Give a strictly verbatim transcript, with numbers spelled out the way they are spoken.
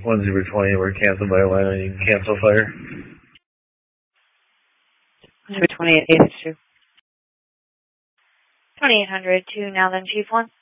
one zero twenty, we're canceled by line, and you can cancel fire. one zero twenty at eight two. twenty-eight hundred to Now Then Chief one.